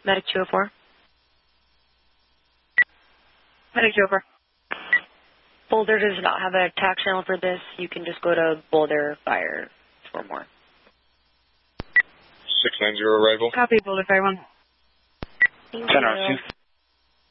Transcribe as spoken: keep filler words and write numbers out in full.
Medic two oh four. Medic two oh four. Boulder does not have a tack channel for this. You can just go to Boulder Fire for more. six nine zero arrival. Copy, Boulder Fire one. Thank you.